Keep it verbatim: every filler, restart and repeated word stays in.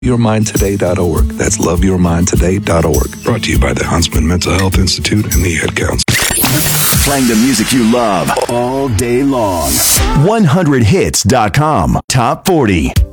your mind today dot org. That's love your mind today dot org. Brought to you by the Huntsman Mental Health Institute and the Ad Council. Playing the music you love all day long. one hundred hits dot com. Top forty.